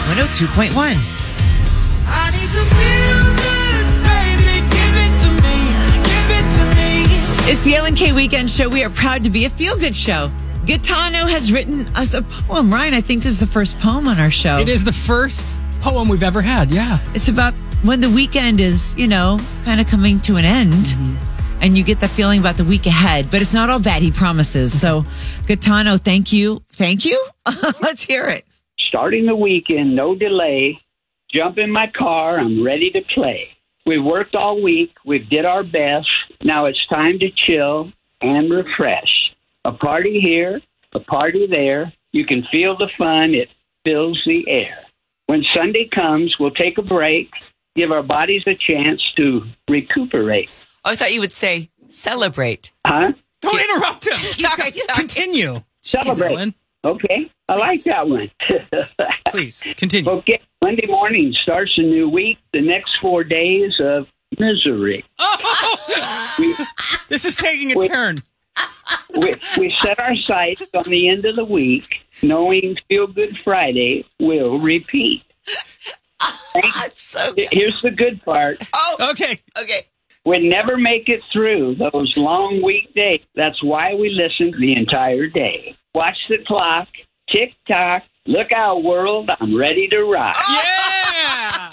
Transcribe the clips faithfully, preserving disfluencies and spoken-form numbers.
one oh two point one. I need some feel-good, baby. Give it to me. Give it to me. It's the L and K Weekend Show. We are proud to be a feel-good show. Gaetano has written us a poem. Ryan, I think this is the first poem on our show. It is the first poem we've ever had, yeah. It's about when the weekend is, you know, kind of coming to an end. Mm-hmm. And you get the feeling about the week ahead. But it's not all bad, he promises. So, Gaetano, thank you. Thank you? Let's hear it. Starting the weekend, no delay. Jump in my car, I'm ready to play. We've worked all week, we've did our best. Now it's time to chill and refresh. A party here, a party there. You can feel the fun, it fills the air. When Sunday comes, we'll take a break, give our bodies a chance to recuperate. Oh, I thought you would say celebrate. Huh? Don't interrupt him. Sorry, sorry. Continue. Celebrate. Jeez, okay, I like that one. Please, continue. Okay, Monday morning starts a new week. The next four days of misery. Oh! We, this is taking a we, turn. We, we set our sights on the end of the week, knowing Feel Good Friday will repeat. That's so good. Here's the good part. Oh, Okay. okay. We never make it through those long weekdays. That's why we listen the entire day. Watch the clock, tick tock. Look out, world! I'm ready to rock. Yeah!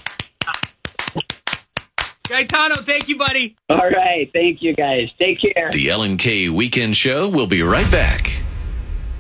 Gaetano, thank you, buddy. All right, thank you guys. Take care. The L and K Weekend Show will be right back.